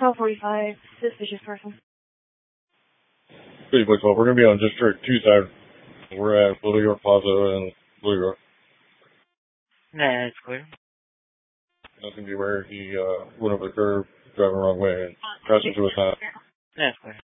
1245, suspicious person. Pretty quick, we're going to be on District 2 side. We're at Blue York Plaza and Blue York. Nah, it's clear. Nothing to be where he went over the curb, driving the wrong way, and crashed into a sign. That's clear.